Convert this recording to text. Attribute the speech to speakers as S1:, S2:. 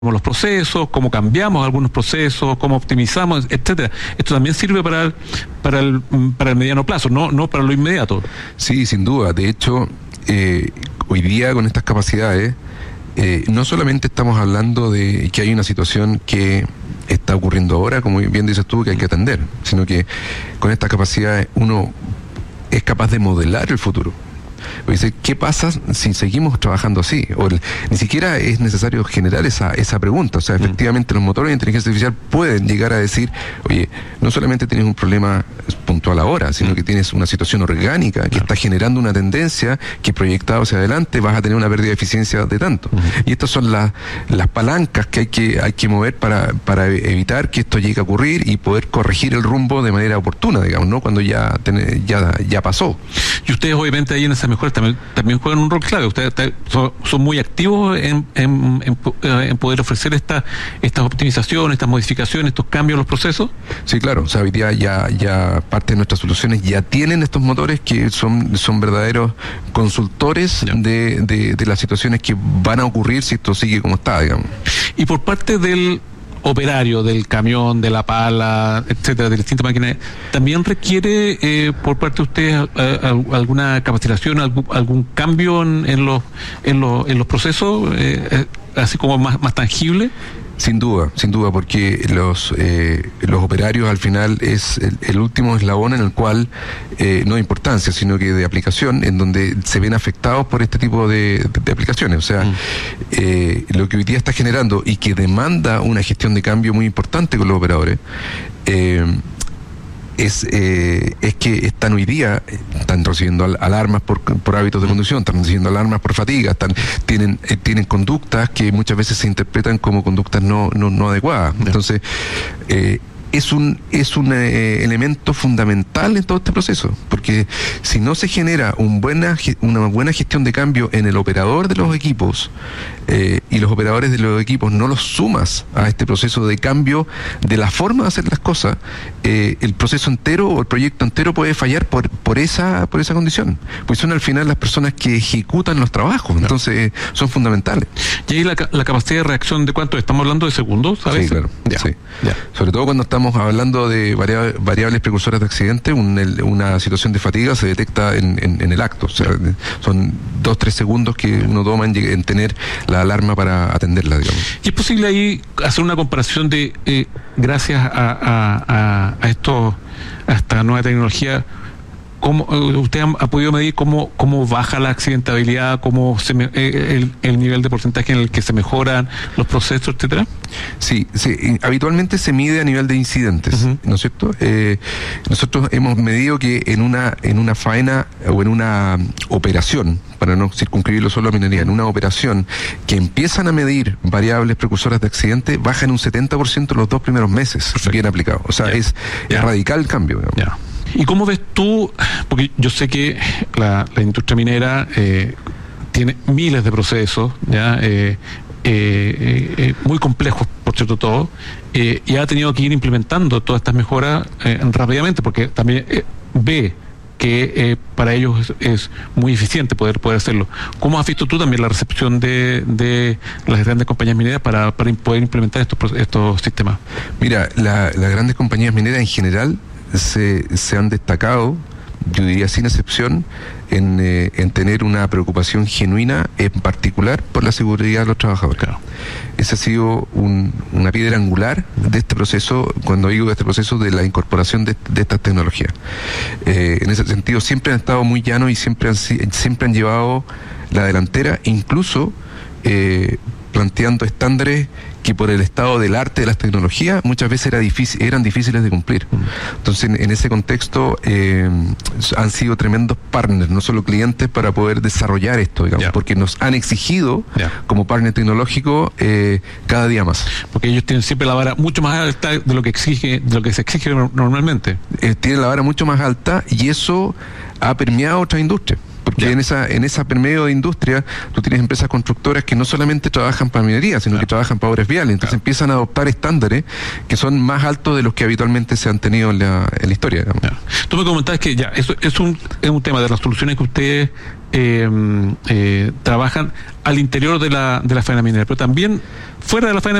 S1: los procesos, cómo cambiamos algunos procesos, cómo optimizamos, etcétera. Esto también sirve para el mediano plazo, no para lo inmediato.
S2: Sí, sin duda. De hecho, hoy día con estas capacidades, no solamente estamos hablando de que hay una situación que está ocurriendo ahora, como bien dices tú, que hay que atender, sino que con estas capacidades uno es capaz de modelar el futuro. Dice, ¿qué pasa si seguimos trabajando así? Ni siquiera es necesario generar esa pregunta. O sea, efectivamente los motores de inteligencia artificial pueden llegar a decir, oye, no solamente tienes un problema puntual ahora, sino que tienes una situación orgánica que está generando una tendencia que proyectado hacia adelante vas a tener una pérdida de eficiencia de tanto. Y estas son las palancas que hay que mover para evitar que esto llegue a ocurrir y poder corregir el rumbo de manera oportuna, digamos, ¿no? Cuando ya pasó. Y
S1: ustedes obviamente ahí en esa mejores también juegan un rol clave. Ustedes son muy activos en poder ofrecer estas optimizaciones, estas modificaciones, estos cambios en los procesos.
S2: Sí, claro. O sea, hoy día ya parte de nuestras soluciones ya tienen estos motores que son verdaderos consultores de las situaciones que van a ocurrir si esto sigue como está, digamos.
S1: Y por parte del operario, del camión, de la pala, etcétera, de distintas máquinas, ¿también requiere por parte de ustedes alguna capacitación, algún cambio en los procesos, así como más tangible?
S2: Sin duda, porque los operarios al final es el último eslabón en el cual no de importancia, sino que de aplicación, en donde se ven afectados por este tipo de aplicaciones. O sea, lo que hoy día está generando y que demanda una gestión de cambio muy importante con los operadores, es que están recibiendo alarmas por hábitos de conducción, están recibiendo alarmas por fatiga, tienen conductas que muchas veces se interpretan como conductas no adecuadas. Entonces, es un elemento fundamental en todo este proceso, porque si no se genera una buena gestión de cambio en el operador de los equipos, y los operadores de los equipos no los sumas a este proceso de cambio de la forma de hacer las cosas, el proceso entero o el proyecto entero puede fallar por esa condición, pues son al final las personas que ejecutan los trabajos. Entonces son fundamentales.
S1: Y ahí la capacidad de reacción, ¿de cuánto? ¿Estamos hablando de segundos? ¿Sabes?
S2: Sí, claro. Sí. Sobre todo cuando estamos hablando de variables precursoras de accidente, una situación de fatiga se detecta en el acto. O sea, son 2-3 segundos que uno toma en tener la alarma para atenderla, digamos.
S1: ¿Y es posible ahí hacer una comparación de, gracias a esta nueva tecnología, cómo usted ha podido medir cómo baja la accidentabilidad, cómo el nivel de porcentaje en el que se mejoran los procesos, etcétera?
S2: Sí, habitualmente se mide a nivel de incidentes, ¿no es cierto? Nosotros hemos medido que en una faena o en una operación, para no circunscribirlo solo a minería, en una operación que empiezan a medir variables precursoras de accidente, baja en un 70% en los 2 primeros meses. Perfecto. Bien aplicado. O sea, es radical el cambio.
S1: ¿Y cómo ves tú? Porque yo sé que la industria minera tiene miles de procesos, muy complejos, por cierto, todo, y ha tenido que ir implementando todas estas mejoras rápidamente, porque también ve que para ellos es muy eficiente poder hacerlo. ¿Cómo has visto tú también la recepción de las grandes compañías mineras para poder implementar estos sistemas?
S2: Mira, las grandes compañías mineras en general se han destacado, yo diría sin excepción, en tener una preocupación genuina, en particular por la seguridad de los trabajadores. Claro. Esa ha sido una piedra angular de este proceso, cuando digo de este proceso, de la incorporación de estas tecnologías. En ese sentido siempre han estado muy llanos y siempre han llevado la delantera, incluso planteando estándares que por el estado del arte de las tecnologías muchas veces eran difíciles de cumplir. Entonces, en ese contexto han sido tremendos partners, no solo clientes, para poder desarrollar esto, digamos, porque nos han exigido como partner tecnológico cada día más.
S1: Porque ellos tienen siempre la vara mucho más alta de lo que se exige normalmente.
S2: Tienen la vara mucho más alta y eso ha permeado otra industria. Porque en esa permedio de industria tú tienes empresas constructoras que no solamente trabajan para minería, sino que trabajan para obras viales. Entonces empiezan a adoptar estándares que son más altos de los que habitualmente se han tenido en la historia.
S1: Tú me comentabas que eso es un tema de las soluciones que ustedes trabajan al interior de la faena minera, pero también fuera de la faena